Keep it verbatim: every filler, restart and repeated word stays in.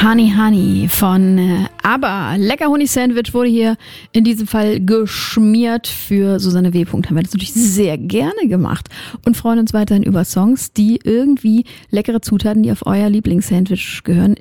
Honey Honey von äh, ABBA. Lecker Honig-Sandwich wurde hier in diesem Fall geschmiert. Für Susanne W. haben wir das natürlich sehr gerne gemacht und freuen uns weiterhin über Songs, die irgendwie leckere Zutaten, die auf euer Lieblingssandwich gehören,